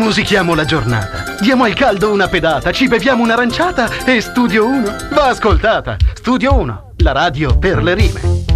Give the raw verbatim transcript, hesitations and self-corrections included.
Musichiamo la giornata, diamo al caldo una pedata, ci beviamo un'aranciata e Studio uno va ascoltata. Studio uno, la radio per le rime.